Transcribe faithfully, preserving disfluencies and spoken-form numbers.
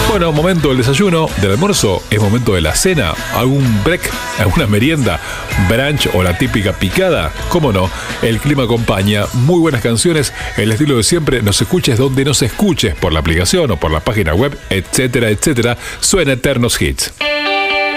Bueno, momento del desayuno, del almuerzo, es momento de la cena, algún break, alguna merienda, brunch o la típica picada. ¿Cómo no? El clima acompaña, muy buenas canciones, el estilo de siempre, nos escuches donde nos escuches, por la aplicación o por la página web, etcétera, etcétera. Suena Eternos Hits.